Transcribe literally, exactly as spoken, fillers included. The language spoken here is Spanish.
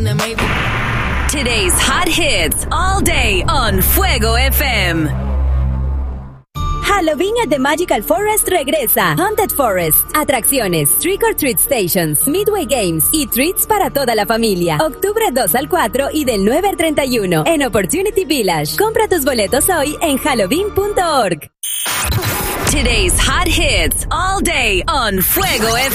Today's hot hits all day on Fuego F M. Halloween at the Magical Forest regresa. Haunted Forest, atracciones, Trick or Treat Stations, Midway Games y treats para toda la familia. Octubre dos al cuatro y del nueve al treinta y uno en Opportunity Village. Compra tus boletos hoy en halloween punto org. Today's hot hits all day on Fuego F M.